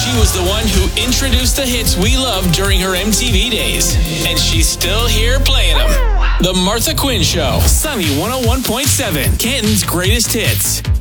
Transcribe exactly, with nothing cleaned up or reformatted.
She was the one who introduced the hits we loved during her M T V days. And she's still here playing them. The Martha Quinn Show. Sunny one oh one point seven, Canton's greatest hits.